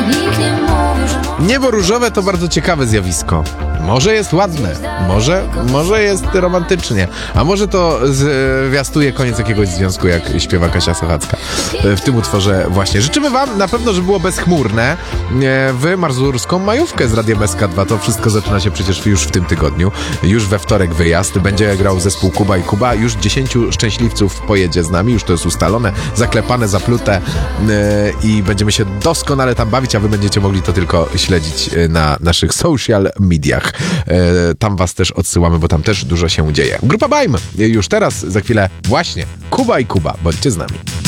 Nikt nie mówi, że Niebo różowe to bardzo ciekawe zjawisko. Może jest ładne, może jest romantycznie, a może to zwiastuje koniec jakiegoś związku, jak śpiewa Kasia Sochacka w tym utworze właśnie. Życzymy wam na pewno, żeby było bezchmurne w mazurską majówkę z Radiem SK2. To wszystko zaczyna się przecież już w tym tygodniu. Już we wtorek wyjazd. Będzie grał zespół Kuba i Kuba. Już 10 szczęśliwców pojedzie z nami. Już to jest ustalone, zaklepane, zaplute i będziemy się doskonale tam bawić, a wy będziecie mogli to tylko śledzić na naszych social mediach. Tam was też odsyłamy, bo tam też dużo się dzieje. Grupa Bajm już teraz, za chwilę właśnie Kuba i Kuba. Bądźcie z nami.